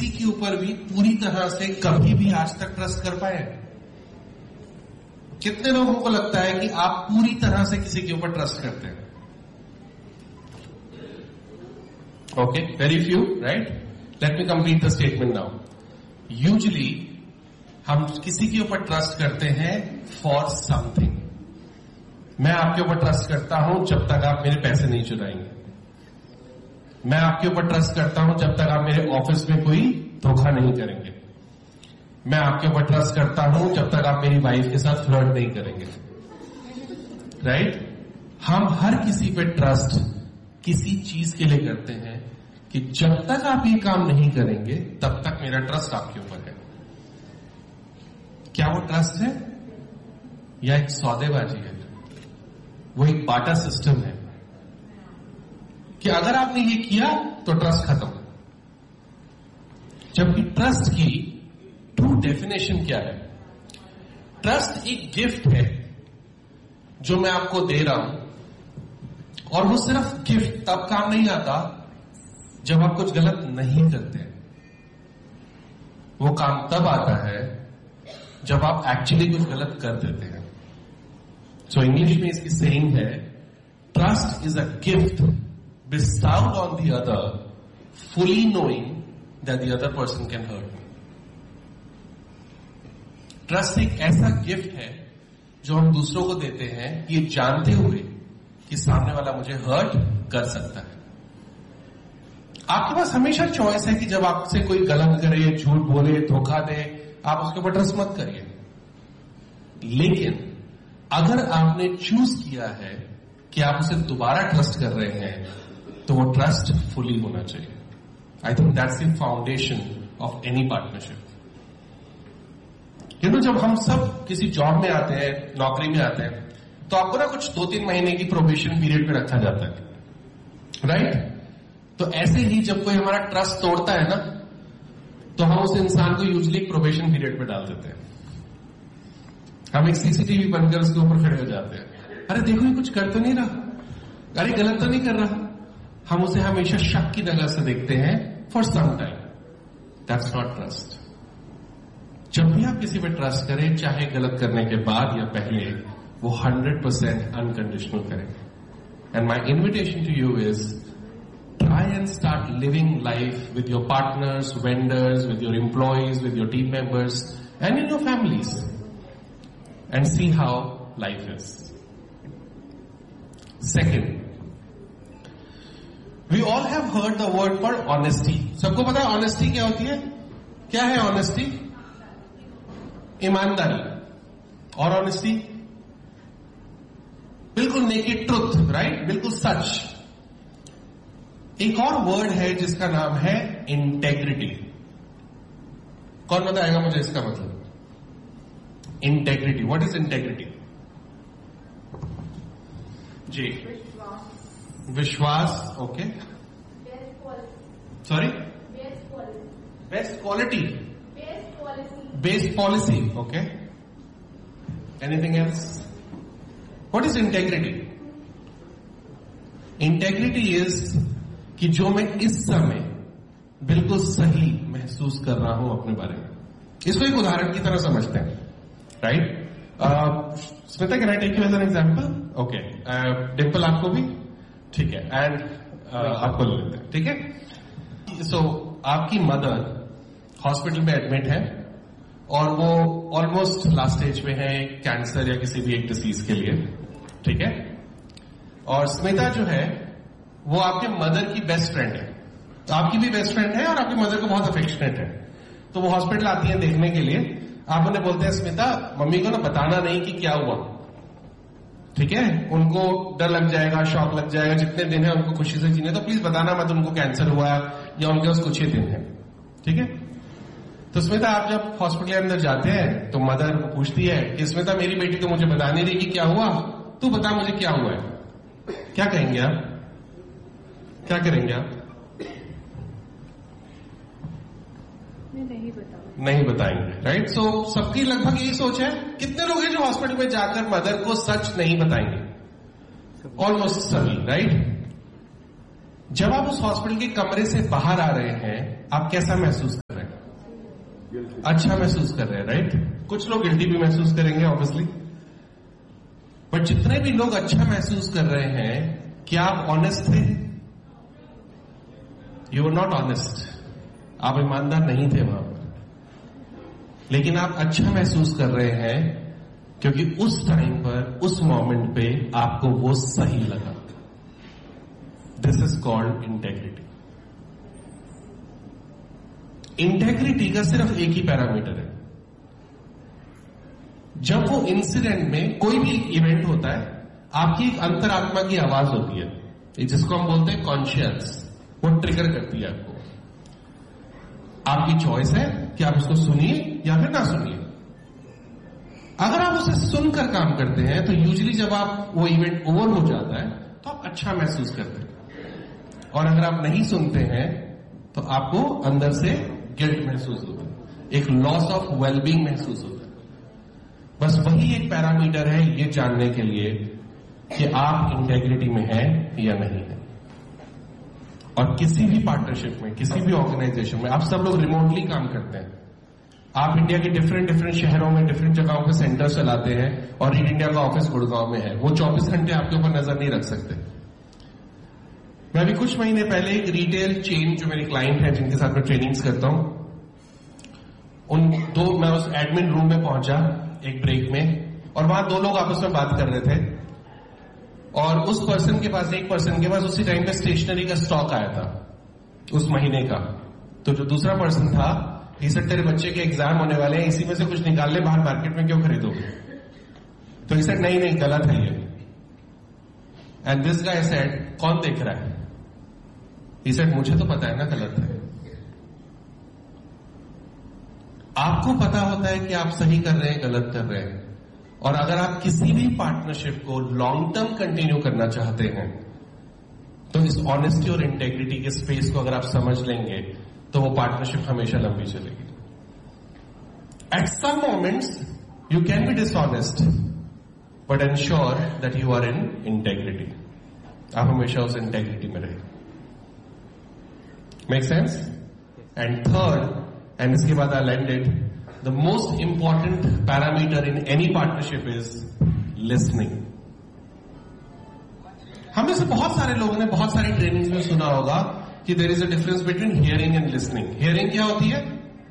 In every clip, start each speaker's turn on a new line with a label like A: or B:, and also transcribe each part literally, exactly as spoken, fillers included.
A: किसी के ऊपर भी पूरी तरह से कभी भी आज तक ट्रस्ट कर पाए? कितने लोगों को लगता है कि आप पूरी तरह से किसी के ऊपर ट्रस्ट करते हैं? Okay, very few, right? Let me complete the statement now. Usually हम किसी के ऊपर ट्रस्ट करते हैं फॉर समथिंग. मैं आपके ऊपर ट्रस्ट करता हूं जब तक आप मेरे पैसे नहीं चुराएंगे. मैं आपके ऊपर ट्रस्ट करता हूं जब तक आप मेरे ऑफिस में कोई धोखा नहीं करेंगे. मैं आपके ऊपर ट्रस्ट करता हूं जब तक आप मेरी वाइफ के साथ फ्लर्ट नहीं करेंगे. राइट? हम हर किसी पे ट्रस्ट किसी चीज के लिए करते हैं कि जब तक आप ये काम नहीं करेंगे तब तक मेरा ट्रस्ट आपके ऊपर है. क्या वो ट्रस्ट है या एक सौदेबाजी है? वो एक बाटा सिस्टम है कि अगर आपने ये किया तो ट्रस्ट खत्म. जबकि ट्रस्ट की ट्रू डेफिनेशन क्या है? ट्रस्ट एक गिफ्ट है जो मैं आपको दे रहा हूं, और वो सिर्फ गिफ्ट तब काम नहीं आता जब आप कुछ गलत नहीं करते. वो काम तब आता है जब आप एक्चुअली कुछ गलत कर देते हैं. सो so, इंग्लिश में इसकी सेइंग है, trust is a gift bestowed on the other, fully knowing that the other person can hurt me. Trust एक ऐसा गिफ्ट है जो हम दूसरों को देते हैं ये जानते हुए कि सामने वाला मुझे हर्ट कर सकता है. आपके पास हमेशा चॉइस है कि जब आपसे कोई गलत करे, झूठ बोले, धोखा दे, आप उसके ऊपर ट्रस्ट मत करिए. लेकिन अगर आपने चूज किया है कि आप उसे दोबारा ट्रस्ट कर रहे हैं तो वो ट्रस्ट फुली होना चाहिए. I think that's the foundation of any partnership. You know, जब हम सब किसी जॉब में आते हैं, नौकरी में आते हैं, तो आपको ना कुछ दो तीन महीने की प्रोबेशन पीरियड पे रखा जाता है, राइट? तो ऐसे ही जब कोई हमारा ट्रस्ट तोड़ता है ना, तो हम उस इंसान को यूजुअली प्रोबेशन पीरियड पे डाल देते हैं. हम एक सीसीटीवी बनकर उसके ऊपर खड़े हो जाते हैं. अरे देखो, ये कुछ कर तो नहीं रहा, अरे गलत तो नहीं कर रहा. हम उसे हमेशा शक की नजर से देखते हैं for some time. That's not trust. जब भी आप किसी पे ट्रस्ट करें, चाहे गलत करने के बाद या पहले, वो हंड्रेड परसेंट अनकंडीशनल करें. And my invitation to you is try and start living life with your partners, vendors, with your employees, with your team members, and in your families, and see how life is. Second, we all have heard the word called honesty. सबको पता है honesty क्या होती है? क्या है honesty? ईमानदारी. और honesty बिल्कुल naked truth, right? बिल्कुल सच. एक और वर्ड है जिसका नाम है इंटेग्रिटी. कौन बताएगा मुझे इसका मतलब? इंटेग्रिटी. What is integrity? जी, विश्वास. Okay, sorry, best quality, best policy. Okay, anything else? What is integrity? Integrity is कि जो मैं इस समय बिल्कुल सही महसूस कर रहा हूं अपने बारे में. इसको एक उदाहरण की तरह समझते हैं, right? Smita, can I take you as an example? Okay, Dimple आपको भी, ठीक है, एंड आपको ले लेते हैं, ठीक है? सो आपकी मदर हॉस्पिटल में एडमिट है और वो ऑलमोस्ट लास्ट स्टेज में है कैंसर या किसी भी एक डिसीज के लिए, ठीक है? और स्मिता जो है वो आपके मदर की बेस्ट फ्रेंड है. तो आपकी भी बेस्ट फ्रेंड है और आपकी मदर को बहुत अफेक्शनेट है. तो वो हॉस्पिटल आती है देखने के लिए. आप उन्हें बोलते हैं, स्मिता, मम्मी को ना बताना नहीं कि क्या हुआ, ठीक है? उनको डर लग जाएगा, शॉक लग जाएगा. जितने दिन है उनको खुशी से जीने, तो प्लीज बताना मत उनको कैंसर हुआ या उनके पास कुछ ही दिन है, ठीक है? तो स्मिता, आप जब हॉस्पिटल के अंदर जाते हैं तो मदर पूछती है कि स्मिता, मेरी बेटी तो मुझे बता नहीं रही कि क्या हुआ, तू बता मुझे क्या हुआ है. क्या कहेंगे आप? क्या करेंगे आप?
B: नहीं बताऊंगा.
A: नहीं बताएंगे, राइट? सो सबकी लगभग यही सोच है. कितने लोग हैं जो हॉस्पिटल में जाकर मदर को सच नहीं बताएंगे? ऑलमोस्ट सभी, राइट? जब आप उस हॉस्पिटल के कमरे से बाहर आ रहे हैं, आप कैसा महसूस कर रहे हैं? अच्छा महसूस कर रहे हैं, राइट? कुछ लोग गिल्टी भी महसूस करेंगे ऑब्वियसली, बट जितने भी लोग अच्छा महसूस कर रहे हैं, क्या आप ऑनेस्ट थे? यू आर नॉट ऑनेस्ट, आप ईमानदार नहीं थे वहां पर, लेकिन आप अच्छा महसूस कर रहे हैं क्योंकि उस टाइम पर, उस मोमेंट पे आपको वो सही लगा। This is called integrity. Integrity का सिर्फ एक ही पैरामीटर है। जब वो इंसिडेंट में कोई भी इवेंट होता है, आपकी एक अंतरात्मा की आवाज होती है जिसको हम बोलते हैं कॉन्शियस, वो ट्रिगर करती है आपको। आपकी चॉइस है कि आप उसको सुनिए या फिर ना सुनिए। अगर आप उसे सुनकर काम करते हैं तो यूजुअली जब आप वो इवेंट ओवर हो जाता है तो आप अच्छा महसूस करते हैं, और अगर आप नहीं सुनते हैं तो आपको अंदर से गिल्ट महसूस होता है, एक लॉस ऑफ वेलबींग महसूस होता है। बस वही एक पैरामीटर है ये जानने के लिए कि आप इंटेग्रिटी में हैं या नहीं है। और किसी भी पार्टनरशिप में, किसी भी ऑर्गेनाइजेशन में, आप सब लोग रिमोटली काम करते हैं, आप इंडिया के डिफरेंट डिफरेंट शहरों में, डिफरेंट जगहों पे सेंटर चलाते हैं, और ईट इंडिया का ऑफिस गुड़गांव में है। वो चौबीस घंटे आपके ऊपर नजर नहीं रख सकते। मैं भी कुछ महीने पहले एक रिटेल चेन, जो मेरी क्लाइंट है जिनके साथ मैं ट्रेनिंग्स करता हूं, उन दो मैं उस एडमिन रूम में पहुंचा एक ब्रेक में, और वहां दो लोग आपस में बात कर रहे थे, और उस पर्सन के पास, एक पर्सन के पास उसी टाइम पे स्टेशनरी का स्टॉक आया था उस महीने का। तो जो दूसरा पर्सन था, ये सर तेरे बच्चे के एग्जाम होने वाले हैं, इसी में से कुछ निकाल ले, बाहर मार्केट में क्यों खरीदोगे? तो ये सर नहीं नहीं गलत है ये। एंड दिस गाय सेड, कौन देख रहा है? ये सर मुझे तो पता है ना गलत है। आपको पता होता है कि आप सही कर रहे हैं, गलत कर रहे हैं, और अगर आप किसी भी पार्टनरशिप को लॉन्ग टर्म कंटिन्यू करना चाहते हैं तो इस ऑनेस्टी और इंटेग्रिटी के स्पेस को अगर आप समझ लेंगे तो वो पार्टनरशिप हमेशा लंबी चलेगी। At some moments you can be dishonest, but ensure that you are in integrity. आप हमेशा उस इंटेग्रिटी में रहे। Make sense? And third, and इसके बाद I landed, the most important parameter in any partnership is listening. हमें से बहुत सारे लोगों ने बहुत सारी ट्रेनिंग्स में सुना होगा कि there is a difference between hearing and listening. Hearing क्या होती है?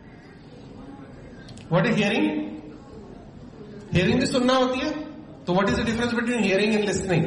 A: What is hearing? हियरिंग भी सुनना होती है। तो what is the difference between hearing and listening?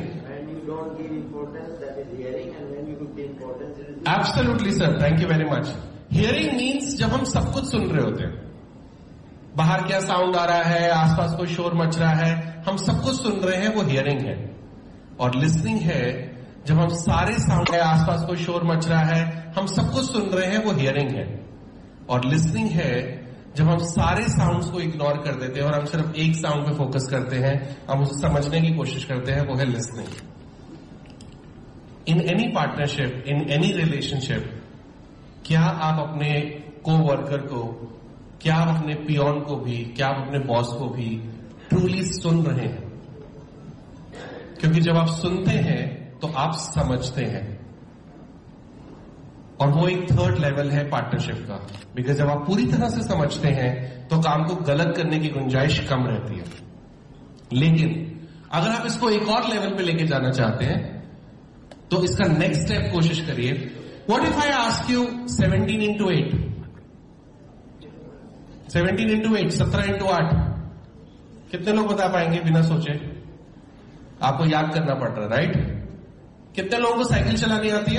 A: Absolutely sir, thank you very much. Hearing means जब हम सब कुछ सुन रहे होते हैं, बाहर क्या साउंड आ रहा है, आसपास कोई शोर मच रहा है, हम सब कुछ सुन रहे हैं, वो हियरिंग है। और लिसनिंग है जब हम सारे साउंड है, आसपास कोई शोर मच रहा है, हम सब कुछ सुन रहे हैं, वो हियरिंग है। और लिसनिंग है जब हम सारे साउंड्स को इग्नोर कर देते हैं और हम सिर्फ एक साउंड पे फोकस करते हैं, हम उसे समझने की कोशिश करते हैं, वो है listening. In any partnership, in any relationship, क्या आप अपने को वर्कर को, क्या आप अपने पियोन को भी, क्या आप अपने बॉस को भी ट्रूली सुन रहे हैं? क्योंकि जब आप सुनते हैं तो आप समझते हैं, और वो एक थर्ड लेवल है पार्टनरशिप का। बिकॉज जब आप पूरी तरह से समझते हैं तो काम को गलत करने की गुंजाइश कम रहती है। लेकिन अगर आप इसको एक और लेवल पे लेके जाना चाहते हैं तो इसका नेक्स्ट स्टेप कोशिश करिए। What if I ask you seventeen into eight? Seventeen into eight, सत्रह इंटू आठ, कितने लोग बता पाएंगे बिना सोचे? आपको याद करना पड़ रहा है, राइट? कितने लोगों को साइकिल चलानी आती है,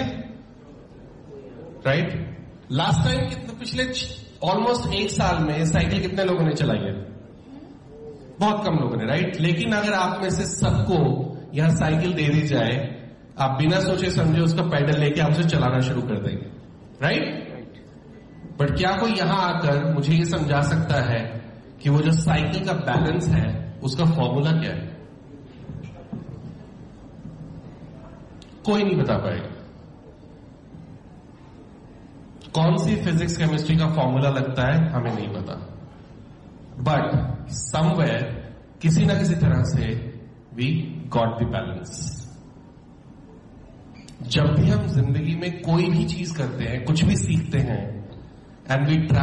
A: राइट? लास्ट टाइम कितने, पिछले ऑलमोस्ट एक साल में साइकिल कितने लोगों ने चलाई है? बहुत कम लोगों ने, राइट? लेकिन अगर आप में से सबको यहां साइकिल दे दी जाए, आप बिना सोचे समझे उसका पैडल लेके आप उसे चलाना शुरू कर देंगे, राइट? बट क्या कोई यहां आकर मुझे ये समझा सकता है कि वो जो साइकिल का बैलेंस है उसका फॉर्मूला क्या है? कोई नहीं बता पाएगा। कौन सी फिजिक्स केमिस्ट्री का फॉर्मूला लगता है हमें नहीं पता, बट समवेयर, किसी ना किसी तरह से वी गॉट द बैलेंस। जब भी हम जिंदगी में कोई भी चीज करते हैं, कुछ भी सीखते हैं, एंड वी ट्राई